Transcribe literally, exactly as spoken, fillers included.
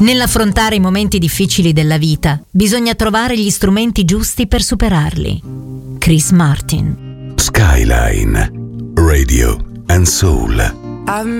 Nell'affrontare i momenti difficili della vita, bisogna trovare gli strumenti giusti per superarli. Chris Martin. Skyline Radio and Soul. I've